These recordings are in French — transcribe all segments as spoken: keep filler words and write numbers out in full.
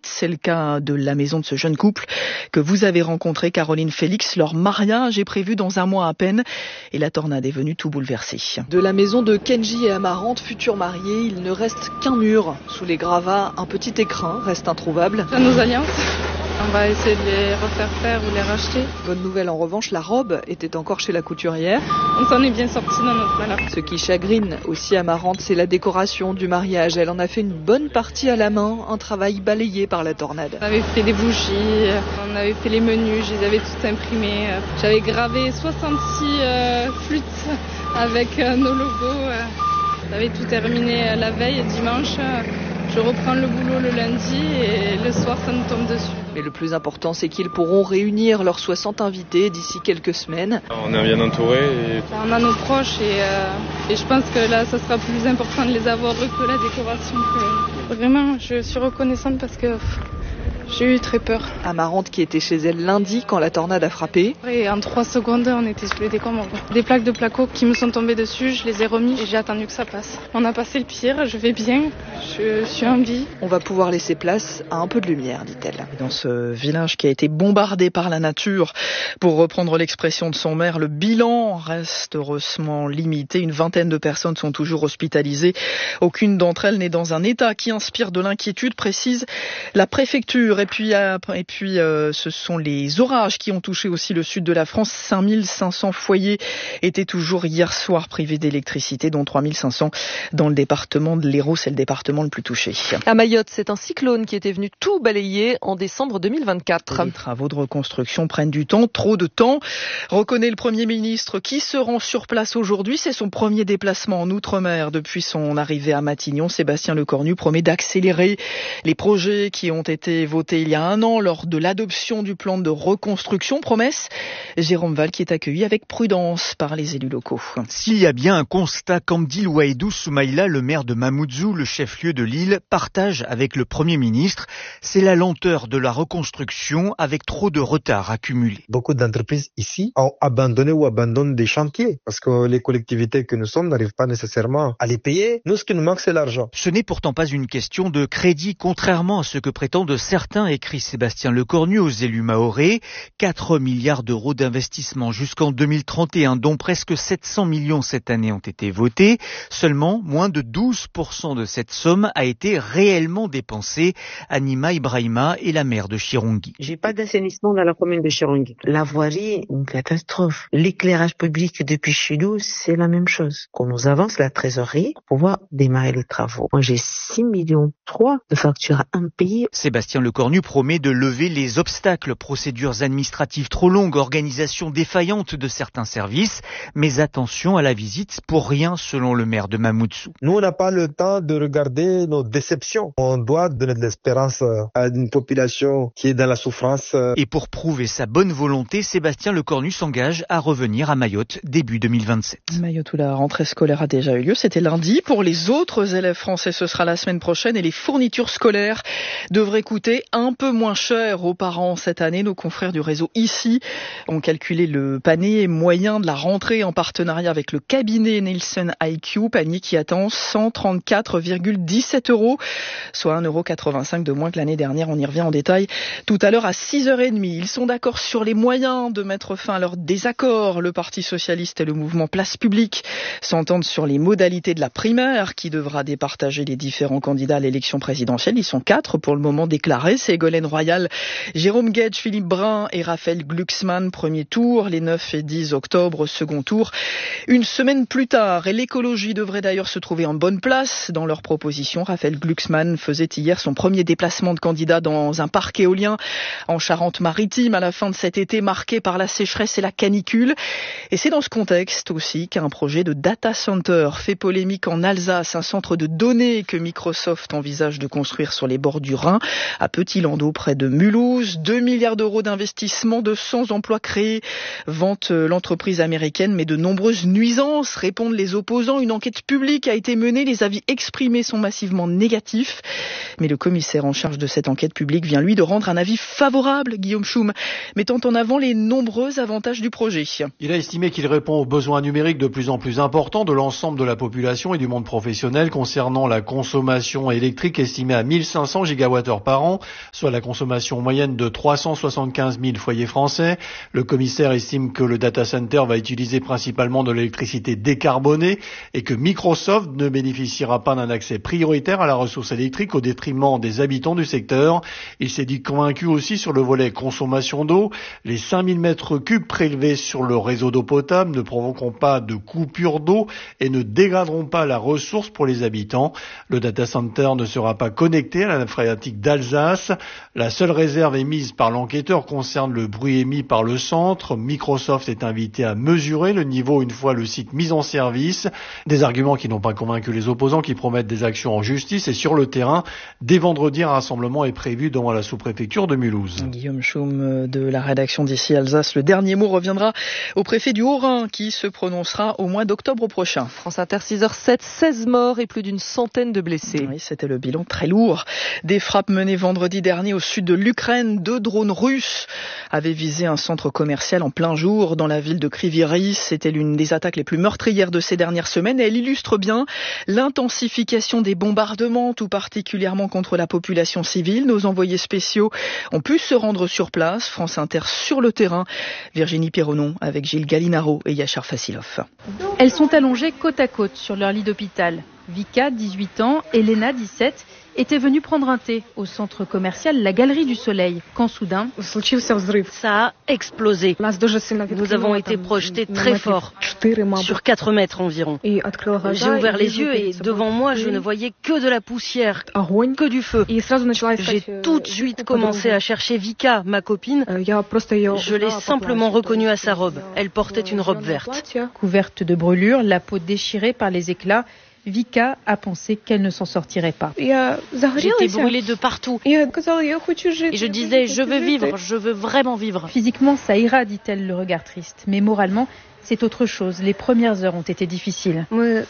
vite. C'est le cas de la maison de ce jeune couple que vous avez rencontré, Caroline Félix. Leur mariage est prévu dans un mois à peine et la tornade est venue tout bouleverser. De la maison de Kenji et Amarante, futurs mariés, il ne reste qu'un mur. Sous les gravats, un petit écrin reste introuvable. À nos alliances, on va essayer de les refaire faire ou les racheter. Bonne nouvelle en revanche, la robe était encore chez la couturière. On s'en est bien sorti dans notre malheur. Ce qui chagrine aussi Amarante, c'est la décoration du mariage. Elle en a fait une bonne partie à la main, un travail balayé par la tornade. On avait fait des bougies, on avait fait les menus, je les avais toutes imprimées. J'avais gravé soixante-six euh, flûtes avec euh, nos logos. J'avais tout terminé la veille, dimanche. Je reprends le boulot le lundi et le soir ça nous tombe dessus. Mais le plus important, c'est qu'ils pourront réunir leurs soixante invités d'ici quelques semaines. On est bien entouré. Et... On a nos proches et, euh, et je pense que là, ça sera plus important de les avoir eux que la décoration. Que... Vraiment, je suis reconnaissante parce que j'ai eu très peur. Amarante qui était chez elle lundi quand la tornade a frappé. Et en trois secondes, on était sous les décombres. Des plaques de placo qui me sont tombées dessus, je les ai remis et j'ai attendu que ça passe. On a passé le pire, je vais bien, je suis en vie. On va pouvoir laisser place à un peu de lumière, dit-elle. Dans ce village qui a été bombardé par la nature, pour reprendre l'expression de son maire, le bilan reste heureusement limité. Une vingtaine de personnes sont toujours hospitalisées. Aucune d'entre elles n'est dans un état qui inspire de l'inquiétude, précise la préfecture. Et puis, et puis euh, ce sont les orages qui ont touché aussi le sud de la France. cinq mille cinq cents foyers étaient toujours hier soir privés d'électricité, dont trois mille cinq cents dans le département de l'Hérault. C'est le département le plus touché. À Mayotte, c'est un cyclone qui était venu tout balayer en décembre deux mille vingt-quatre. Les travaux de reconstruction prennent du temps, trop de temps. Reconnaît le Premier ministre qui se rend sur place aujourd'hui. C'est son premier déplacement en Outre-mer depuis son arrivée à Matignon. Sébastien Lecornu promet d'accélérer les projets qui ont été votés il y a un an lors de l'adoption du plan de reconstruction. Promesse, Jérôme Val qui est accueilli avec prudence par les élus locaux. S'il y a bien un constat qu'Amdil Ouaïdou Soumaïla, le maire de Mamoudzou, le chef-lieu de l'île, partage avec le Premier ministre, c'est la lenteur de la reconstruction avec trop de retard accumulé. Beaucoup d'entreprises ici ont abandonné ou abandonnent des chantiers parce que les collectivités que nous sommes n'arrivent pas nécessairement à les payer. Nous, ce qui nous manque, c'est l'argent. Ce n'est pourtant pas une question de crédit, contrairement à ce que prétendent certains, écrit Sébastien Lecornu aux élus mahorais. quatre milliards d'euros d'investissement jusqu'en deux mille trente et un, dont presque sept cents millions cette année ont été votés. Seulement, moins de douze pour cent de cette somme a été réellement dépensée. Anima Ibrahima est la maire de Chirongui. J'ai pas d'assainissement dans la commune de Chirongui. La voirie, une catastrophe. L'éclairage public depuis chez nous, c'est la même chose. Qu'on nous avance la trésorerie pour pouvoir démarrer les travaux. Moi, j'ai six millions trois de factures impayées. Sébastien Lecornu promet de lever les obstacles, procédures administratives trop longues, organisation défaillante de certains services. Mais attention à la visite, pour rien selon le maire de Mamoudzou. Nous, on n'a pas le temps de regarder nos déceptions. On doit donner de l'espérance à une population qui est dans la souffrance. Et pour prouver sa bonne volonté, Sébastien Lecornu s'engage à revenir à Mayotte début deux mille vingt-sept. Mayotte où la rentrée scolaire a déjà eu lieu, c'était lundi. Pour les autres élèves français, ce sera la semaine prochaine et les fournitures scolaires devraient coûter un peu moins cher aux parents cette année. Nos confrères du réseau ici ont calculé le panier moyen de la rentrée en partenariat avec le cabinet Nielsen I Q, panier qui attend cent trente-quatre virgule dix-sept euros, soit un euro quatre-vingt-cinq de moins que l'année dernière. On y revient en détail tout à l'heure à six heures trente. Ils sont d'accord sur les moyens de mettre fin à leur désaccord. Le Parti socialiste et le mouvement Place Publique s'entendent sur les modalités de la primaire qui devra départager les différents candidats à l'élection présidentielle. Ils sont quatre pour le moment déclarés. C'est Ségolène Royal, Jérôme Guedj, Philippe Brun et Raphaël Glucksmann, premier tour. Les neuf et dix octobre, second tour. Une semaine plus tard, et l'écologie devrait d'ailleurs se trouver en bonne place dans leurs propositions. Raphaël Glucksmann faisait hier son premier déplacement de candidat dans un parc éolien en Charente-Maritime à la fin de cet été marqué par la sécheresse et la canicule. Et c'est dans ce contexte aussi qu'un projet de data center fait polémique en Alsace, un centre de données que Microsoft envisage de construire sur les bords du Rhin, à Petit-Landau, près de Mulhouse. deux milliards d'euros d'investissement, de cent emplois créés, vante l'entreprise américaine, mais de nombreuses nuisances, répondent les opposants. Une enquête publique a été menée, les avis exprimés sont massivement négatifs. Mais le commissaire en charge de cette enquête publique vient, lui, de rendre un avis favorable, Guillaume Schum, mettant en avant les nombreux avantages du projet. Il a estimé qu'il répond aux besoins numériques de plus en plus importants de l'ensemble de la population et du monde professionnel concernant la consommation électrique estimée à mille cinq cents gigawattheures par an. soit la consommation moyenne de trois cent soixante-quinze mille foyers français. Le commissaire estime que le data center va utiliser principalement de l'électricité décarbonée et que Microsoft ne bénéficiera pas d'un accès prioritaire à la ressource électrique au détriment des habitants du secteur. Il s'est dit convaincu aussi sur le volet consommation d'eau. Les cinq mille mètres cubes prélevés sur le réseau d'eau potable ne provoqueront pas de coupure d'eau et ne dégraderont pas la ressource pour les habitants. Le data center ne sera pas connecté à la nappe phréatique d'Alsace. La seule réserve émise par l'enquêteur concerne le bruit émis par le centre. Microsoft est invité à mesurer le niveau une fois le site mis en service. Des arguments qui n'ont pas convaincu les opposants qui promettent des actions en justice et sur le terrain. Dès vendredi, un rassemblement est prévu devant la sous-préfecture de Mulhouse. Guillaume Schum de la rédaction d'ici Alsace. Le dernier mot reviendra au préfet du Haut-Rhin qui se prononcera au mois d'octobre prochain. France Inter six heures sept, seize morts et plus d'une centaine de blessés. Oui, c'était le bilan très lourd. Des frappes menées vendredi dernier au sud de l'Ukraine. Deux drones russes avaient visé un centre commercial en plein jour dans la ville de Kryvyi Rih. C'était l'une des attaques les plus meurtrières de ces dernières semaines et elle illustre bien l'intensification des bombardements, tout particulièrement contre la population civile. Nos envoyés spéciaux ont pu se rendre sur place. France Inter sur le terrain. Virginie Pironon avec Gilles Gallinaro et Yachar Fassilov. Elles sont allongées côte à côte sur leur lit d'hôpital. Vika, dix-huit ans, Elena, dix-sept, étaient venues prendre un thé au centre commercial La Galerie du Soleil, quand soudain, ça a explosé. Nous avons été projetés très fort, sur quatre mètres environ. J'ai ouvert les yeux et devant moi, je ne voyais que de la poussière, que du feu. J'ai tout de suite commencé à chercher Vika, ma copine. Je l'ai simplement reconnue à sa robe. Elle portait une robe verte. Couverte de brûlures, la peau déchirée par les éclats, Vika a pensé qu'elle ne s'en sortirait pas. J'étais brûlée de partout. Et je disais, je veux vivre, je veux vraiment vivre. Physiquement, ça ira, dit-elle, le regard triste. Mais moralement, c'est autre chose. Les premières heures ont été difficiles.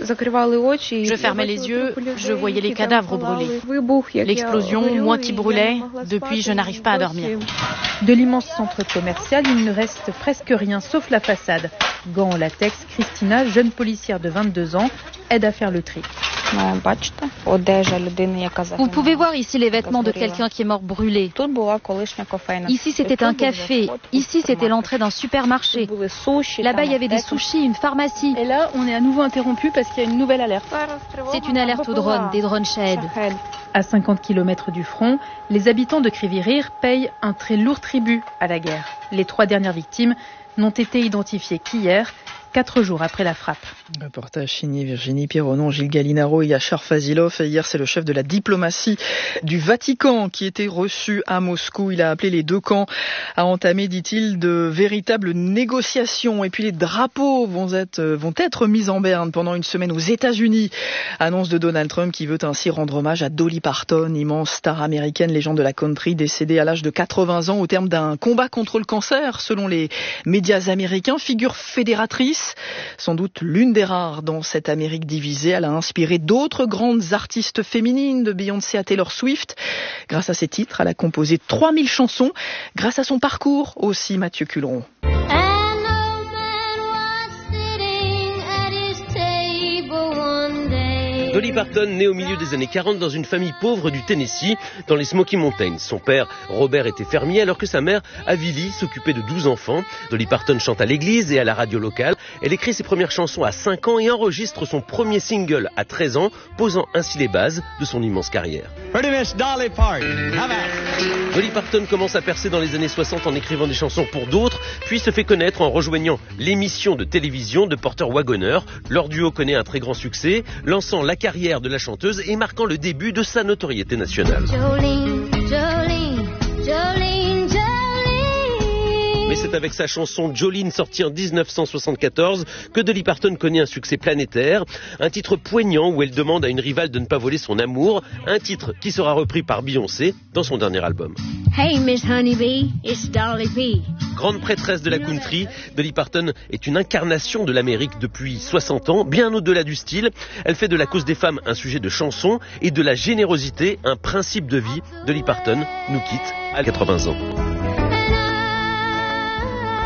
Je fermais les yeux, je voyais les cadavres brûlés. L'explosion, moi qui brûlais, depuis je n'arrive pas à dormir. De l'immense centre commercial, il ne reste presque rien, sauf la façade. Gants en latex, Christina, jeune policière de vingt-deux ans, aide à faire le tri. Vous pouvez voir ici les vêtements de quelqu'un qui est mort brûlé. Ici c'était un café, ici c'était l'entrée d'un supermarché. Là-bas il y avait des sushis, une pharmacie. Et là on est à nouveau interrompu parce qu'il y a une nouvelle alerte. C'est une alerte aux drones, des drones Shahed. À cinquante kilomètres du front, les habitants de Kryvyi Rih payent un très lourd tribut à la guerre. Les trois dernières victimes n'ont été identifiées qu'hier, quatre jours après la frappe. Reportage signé Virginie Pironon, Gilles Gallinaro et Yachar Fassilov. Et hier, c'est le chef de la diplomatie du Vatican qui était reçu à Moscou. Il a appelé les deux camps à entamer, dit-il, de véritables négociations. Et puis les drapeaux vont être, vont être mis en berne pendant une semaine aux États-Unis. Annonce de Donald Trump qui veut ainsi rendre hommage à Dolly Parton, immense star américaine, légende de la country, décédée à l'âge de quatre-vingts ans au terme d'un combat contre le cancer, selon les médias américains. Figure fédératrice, sans doute l'une des rares dans cette Amérique divisée. Elle a inspiré d'autres grandes artistes féminines, de Beyoncé à Taylor Swift. Grâce à ses titres, elle a composé trois mille chansons. Grâce à son parcours aussi, Mathieu Culeron. Dolly Parton, née au milieu des années quarante dans une famille pauvre du Tennessee, dans les Smoky Mountains. Son père, Robert, était fermier alors que sa mère, Avilie, s'occupait de douze enfants. Dolly Parton chante à l'église et à la radio locale. Elle écrit ses premières chansons à cinq ans et enregistre son premier single à treize ans, posant ainsi les bases de son immense carrière. Dolly Parton. Dolly Parton commence à percer dans les années soixante en écrivant des chansons pour d'autres, puis se fait connaître en rejoignant l'émission de télévision de Porter Wagoner. Leur duo connaît un très grand succès, lançant la carrière de la chanteuse et marquant le début de sa notoriété nationale. Jolene, Jolene, Jolene, Jolene. Mais c'est avec sa chanson Jolene, sortie en dix-neuf cent soixante-quatorze, que Dolly Parton connaît un succès planétaire. Un titre poignant où elle demande à une rivale de ne pas voler son amour. Un titre qui sera repris par Beyoncé dans son dernier album. Hey Miss Honeybee, it's Dolly P. Grande prêtresse de la country, Dolly Parton est une incarnation de l'Amérique depuis soixante ans, bien au-delà du style. Elle fait de la cause des femmes un sujet de chanson et de la générosité un principe de vie. Dolly Parton nous quitte à quatre-vingts ans.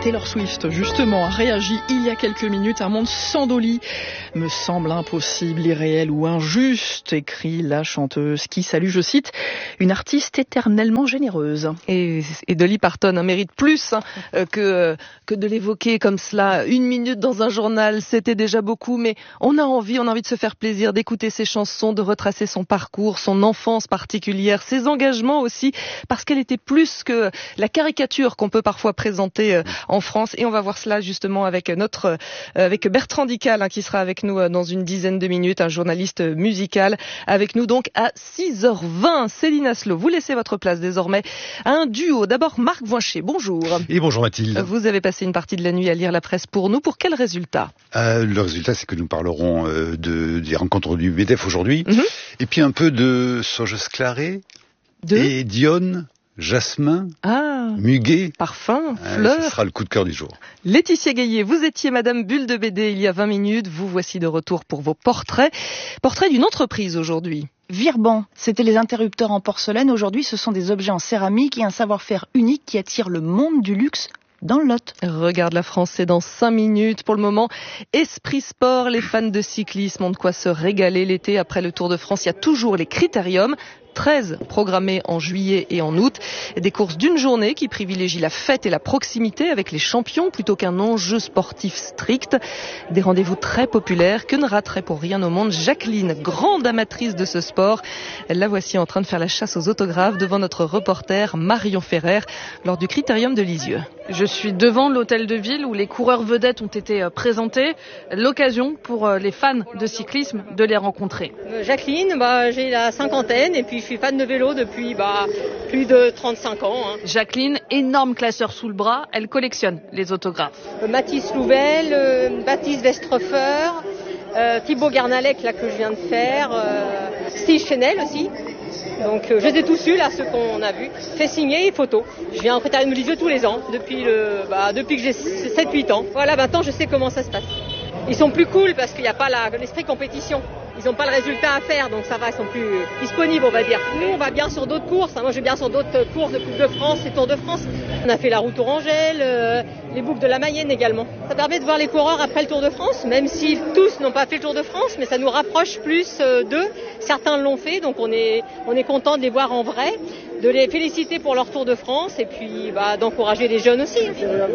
Taylor Swift, justement, a réagi il y a quelques minutes. Un monde sans Dolly me semble impossible, irréel ou injuste, écrit la chanteuse qui salue, je cite, une artiste éternellement généreuse. Et, et Dolly Parton hein, mérite plus hein, que, que de l'évoquer comme cela. Une minute dans un journal, c'était déjà beaucoup, mais on a envie, on a envie de se faire plaisir, d'écouter ses chansons, de retracer son parcours, son enfance particulière, ses engagements aussi, parce qu'elle était plus que la caricature qu'on peut parfois présenter en France. Et on va voir cela justement avec notre, avec Bertrand Dical hein, qui sera avec nous dans une dizaine de minutes, un journaliste musical avec nous donc à six heures vingt. Céline Aslo, vous laissez votre place désormais à un duo. D'abord Marc Voinchet, bonjour. Et bonjour Mathilde. Vous avez passé une partie de la nuit à lire la presse pour nous. Pour quel résultat ? euh, Le résultat, c'est que nous parlerons euh, de, des rencontres du MEDEF aujourd'hui, mm-hmm. et puis un peu de Saugeuse Claré, de et Dionne, Jasmin, ah, Muguet, parfum, fleurs. Euh, ce sera le coup de cœur du jour. Laetitia Gaillet, vous étiez Madame Bulle de B D il y a vingt minutes. Vous voici de retour pour vos portraits. Portrait d'une entreprise aujourd'hui. Virban, c'était les interrupteurs en porcelaine. Aujourd'hui, ce sont des objets en céramique et un savoir-faire unique qui attire le monde du luxe dans le Lot. Regarde la France, c'est dans cinq minutes. Pour le moment, Esprit Sport, les fans de cyclisme ont de quoi se régaler l'été. Après le Tour de France, il y a toujours les critériums. treize programmés en juillet et en août. Des courses d'une journée qui privilégient la fête et la proximité avec les champions plutôt qu'un enjeu sportif strict. Des rendez-vous très populaires que ne raterait pour rien au monde Jacqueline, grande amatrice de ce sport. La voici en train de faire la chasse aux autographes devant notre reporter Marion Ferrer lors du critérium de Lisieux. Je suis devant l'hôtel de ville où les coureurs vedettes ont été présentés. L'occasion pour les fans de cyclisme de les rencontrer. Jacqueline, bah, j'ai la cinquantaine et puis je suis fan de vélo depuis bah, plus de trente-cinq ans. Hein. Jacqueline, énorme classeur sous le bras, elle collectionne les autographes. Euh, Mathis Louvel, euh, Baptiste Westrefer, euh, Thibaut Garnalec là, que je viens de faire, euh, Steve Chenel aussi. Donc euh, je les ai tous eus là, ceux qu'on a vus, fait signer et photo. Je viens au Critérium de Lisieux tous les ans, depuis, le, bah, depuis que j'ai sept huit ans. Voilà, maintenant je sais comment ça se passe. Ils sont plus cool parce qu'il n'y a pas la, l'esprit compétition. Ils n'ont pas le résultat à faire, donc ça va, ils sont plus disponibles, on va dire. Nous, on va bien sur d'autres courses. Moi, je vais bien sur d'autres courses de Coupe de France et Tour de France. On a fait la route Orangelle, euh, les boucles de la Mayenne également. Ça permet de voir les coureurs après le Tour de France, même si tous n'ont pas fait le Tour de France, mais ça nous rapproche plus euh, d'eux. Certains l'ont fait, donc on est, on est content de les voir en vrai, de les féliciter pour leur Tour de France et puis bah, d'encourager les jeunes aussi.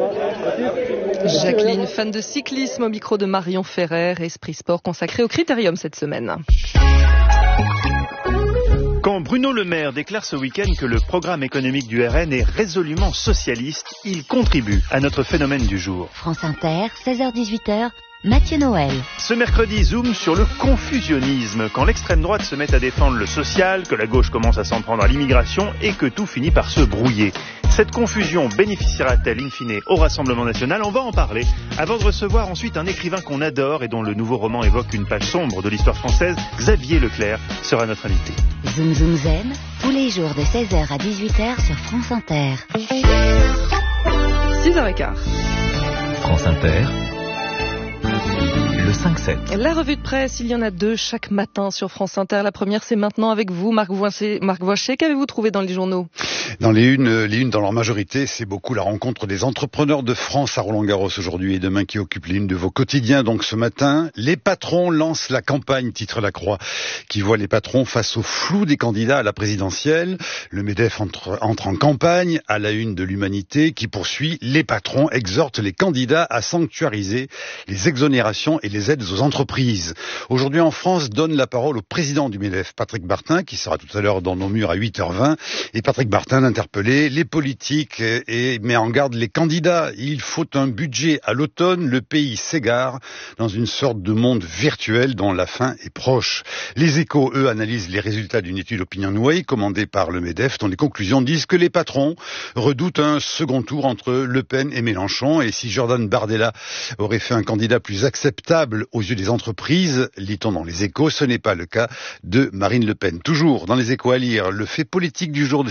Jacqueline, fan de cyclisme, au micro de Marion Ferrer, Esprit Sport consacré au Critérium cette semaine. Quand Bruno Le Maire déclare ce week-end que le programme économique du R N est résolument socialiste, il contribue à notre phénomène du jour. France Inter, seize heures dix-huit heures, Mathieu Noël. Ce mercredi, zoom sur le confusionnisme, quand l'extrême droite se met à défendre le social, que la gauche commence à s'en prendre à l'immigration et que tout finit par se brouiller. Cette confusion bénéficiera-t-elle in fine au Rassemblement National ? On va en parler avant de recevoir ensuite un écrivain qu'on adore et dont le nouveau roman évoque une page sombre de l'histoire française. Xavier Leclerc sera notre invité. Zoom Zoom Zen, tous les jours de seize heures à dix-huit heures sur France Inter. six heures quinze. France Inter. Le cinq sept. La revue de presse, il y en a deux chaque matin sur France Inter. La première, c'est maintenant avec vous, Marc Voinchet. Marc Voinchet, qu'avez-vous trouvé dans les journaux ? Dans les unes, les unes dans leur majorité, c'est beaucoup la rencontre des entrepreneurs de France à Roland-Garros aujourd'hui et demain qui occupe les unes de vos quotidiens. Donc ce matin, les patrons lancent la campagne, titre La Croix, qui voit les patrons face au flou des candidats à la présidentielle. Le MEDEF entre, entre en campagne à la une de l'Humanité qui poursuit. Les patrons exhortent les candidats à sanctuariser les exonérations et les aides aux entreprises. Aujourd'hui en France, donne la parole au président du MEDEF, Patrick Bartin, qui sera tout à l'heure dans nos murs à huit heures vingt. Et Patrick Bartin interpellé les politiques et met en garde les candidats. Il faut un budget à l'automne. Le pays s'égare dans une sorte de monde virtuel dont la fin est proche. Les Échos, eux, analysent les résultats d'une étude OpinionWay commandée par le MEDEF, dont les conclusions disent que les patrons redoutent un second tour entre Le Pen et Mélenchon. Et si Jordan Bardella aurait fait un candidat plus acceptable aux yeux des entreprises, lit-on dans les Échos, ce n'est pas le cas de Marine Le Pen. Toujours dans les Échos à lire, le fait politique du jour de Cécile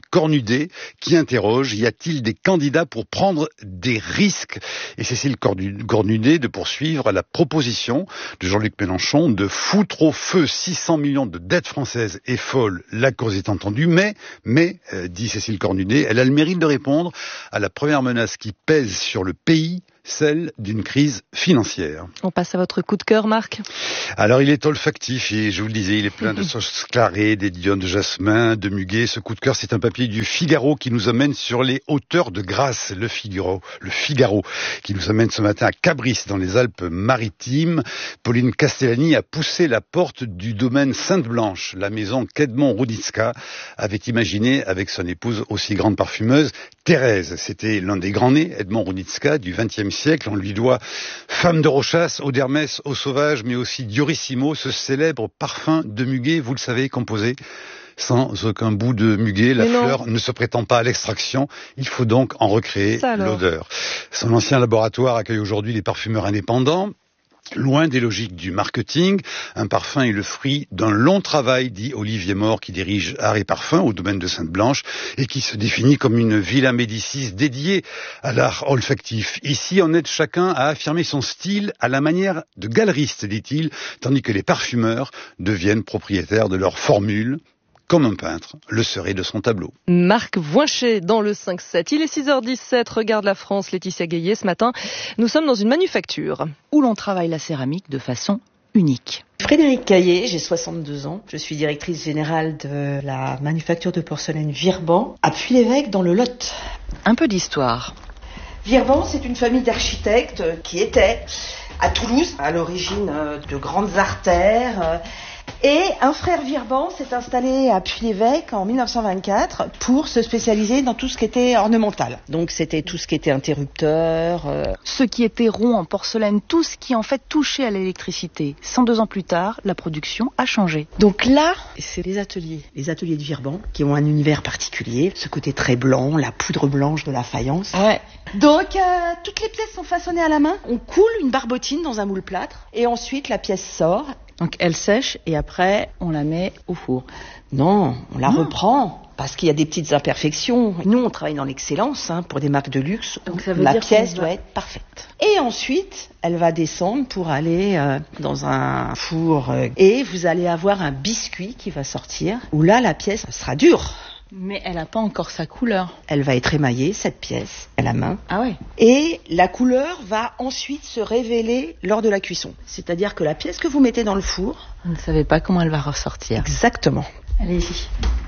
Cornudet qui interroge, y a-t-il des candidats pour prendre des risques? Et Cécile Cornudet de poursuivre la proposition de Jean-Luc Mélenchon de foutre au feu six cents millions de dettes françaises est folle, la cause est entendue, mais, mais, euh, dit Cécile Cornudet, elle a le mérite de répondre à la première menace qui pèse sur le pays, celle d'une crise financière. On passe à votre coup de cœur, Marc. Alors, il est olfactif et je vous le disais, il est plein de sauce clarée, d'édillons de jasmin, de muguet. Ce coup de cœur, c'est un papier du Figaro qui nous amène sur les hauteurs de Grasse. Le Figaro, le Figaro, qui nous amène ce matin à Cabris, dans les Alpes-Maritimes. Pauline Castellani a poussé la porte du domaine Sainte-Blanche, la maison qu'Edmond Rudnicka avait imaginée avec son épouse aussi grande parfumeuse, Thérèse. C'était l'un des grands nés, Edmond Rudnicka, du vingtième siècle. On lui doit Femme de Rochas, Eau d'Hermès, Eau Sauvage, mais aussi Diorissimo, ce célèbre parfum de muguet, vous le savez, composé sans aucun bout de muguet. La fleur ne se prétend pas à l'extraction. Il faut donc en recréer l'odeur. Son ancien laboratoire accueille aujourd'hui les parfumeurs indépendants. Loin des logiques du marketing, un parfum est le fruit d'un long travail, dit Olivier Mort, qui dirige Art et Parfum au domaine de Sainte-Blanche et qui se définit comme une Villa Médicis dédiée à l'art olfactif. Ici, on aide chacun à affirmer son style à la manière de galeriste, dit-il, tandis que les parfumeurs deviennent propriétaires de leur formule, comme un peintre le serait de son tableau. Marc Voinchet dans le cinq sept. Il est six heures dix-sept, regarde la France, Laetitia Gaillet. Ce matin, nous sommes dans une manufacture où l'on travaille la céramique de façon unique. Frédéric Caillet, j'ai soixante-deux ans. Je suis directrice générale de la manufacture de porcelaine Virban à Puy-l'Évêque dans le Lot. Un peu d'histoire. Virban, c'est une famille d'architectes qui était à Toulouse, à l'origine de grandes artères. Et un frère Virban s'est installé à Puy-l'Évêque en mille neuf cent vingt-quatre pour se spécialiser dans tout ce qui était ornemental. Donc c'était tout ce qui était interrupteur. Euh... Ce qui était rond en porcelaine, tout ce qui en fait touchait à l'électricité. cent deux ans plus tard, la production a changé. Donc là, c'est les ateliers. Les ateliers de Virban qui ont un univers particulier. Ce côté très blanc, la poudre blanche de la faïence. Ouais. Donc euh, toutes les pièces sont façonnées à la main. On coule une barbotine dans un moule plâtre et ensuite la pièce sort. Donc elle sèche et après on la met au four. Non, on la non. reprend parce qu'il y a des petites imperfections. Nous on travaille dans l'excellence hein, pour des marques de luxe. Donc ça veut la dire pièce va... doit être parfaite. Et ensuite elle va descendre pour aller euh, dans un four euh, et vous allez avoir un biscuit qui va sortir où là la pièce sera dure. Mais elle n'a pas encore sa couleur. Elle va être émaillée, cette pièce, à la main. Ah ouais. Et la couleur va ensuite se révéler lors de la cuisson. C'est-à-dire que la pièce que vous mettez dans le four... Vous ne savez pas comment elle va ressortir. Exactement. Allez-y.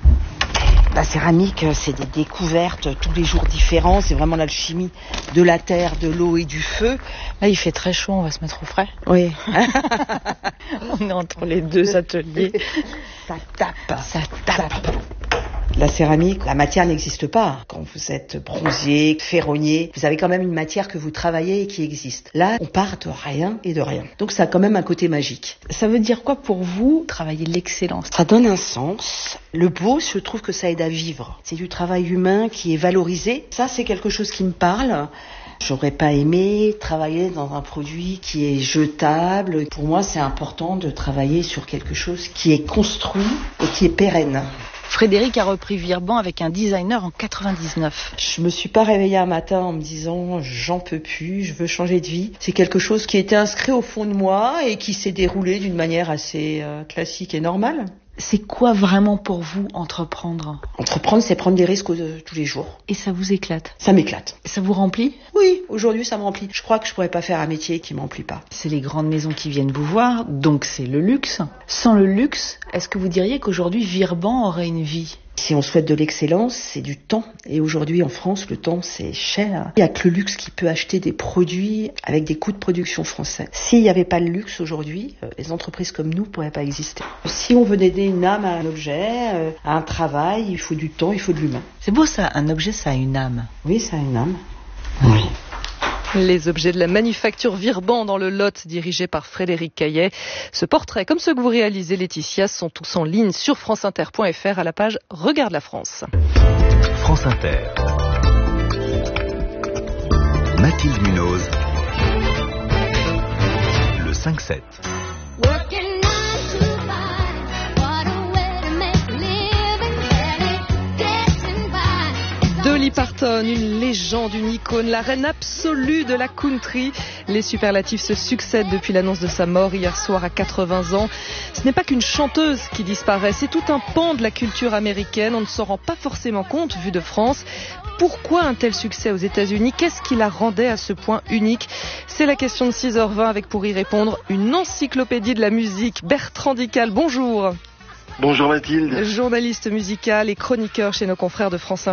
La céramique, c'est des découvertes tous les jours différents. C'est vraiment l'alchimie de la terre, de l'eau et du feu. Là, il fait très chaud, on va se mettre au frais. Oui. On est entre les deux ateliers. Ça tape. Ça tape. La céramique, la matière n'existe pas. Quand vous êtes bronzier, ferronnier, vous avez quand même une matière que vous travaillez et qui existe. Là, on part de rien et de rien. Donc ça a quand même un côté magique. Ça veut dire quoi pour vous, travailler l'excellence? Ça donne un sens. Le beau, je trouve que ça aide à vivre. C'est du travail humain qui est valorisé. Ça, c'est quelque chose qui me parle. J'aurais pas aimé travailler dans un produit qui est jetable. Pour moi, c'est important de travailler sur quelque chose qui est construit et qui est pérenne. Frédéric a repris Virban avec un designer en quatre-vingt-dix-neuf. Je me suis pas réveillée un matin en me disant j'en peux plus, je veux changer de vie. C'est quelque chose qui était inscrit au fond de moi et qui s'est déroulé d'une manière assez euh, classique et normale. C'est quoi vraiment pour vous entreprendre? Entreprendre, c'est prendre des risques de, tous les jours. Et ça vous éclate? Ça m'éclate. Ça vous remplit? Oui, aujourd'hui ça me remplit. Je crois que je pourrais pas faire un métier qui m'emplit pas. C'est les grandes maisons qui viennent vous voir, donc c'est le luxe. Sans le luxe, est-ce que vous diriez qu'aujourd'hui Virban aurait une vie? Si on souhaite de l'excellence, c'est du temps. Et aujourd'hui, en France, le temps, c'est cher. Il n'y a que le luxe qui peut acheter des produits avec des coûts de production français. S'il n'y avait pas le luxe aujourd'hui, les entreprises comme nous ne pourraient pas exister. Si on veut donner une âme à un objet, à un travail, il faut du temps, il faut de l'humain. C'est beau ça, un objet, ça a une âme. Oui, ça a une âme. Oui. Les objets de la manufacture Virban dans le Lot, dirigé par Frédéric Caillet. Ce portrait, comme ceux que vous réalisez, Laetitia, sont tous en ligne sur franceinter point f r à la page Regarde la France. France Inter. Mathilde Munoz. Le cinq sept. Dolly Parton, une légende, une icône, la reine absolue de la country. Les superlatifs se succèdent depuis l'annonce de sa mort hier soir à quatre-vingts ans. Ce n'est pas qu'une chanteuse qui disparaît, c'est tout un pan de la culture américaine. On ne s'en rend pas forcément compte vu de France. Pourquoi un tel succès aux États-Unis? Qu'est-ce qui la rendait à ce point unique? C'est la question de six heures vingt avec pour y répondre une encyclopédie de la musique. Bertrand Dical, bonjour. Bonjour Mathilde. Journaliste musical et chroniqueur chez nos confrères de France Info.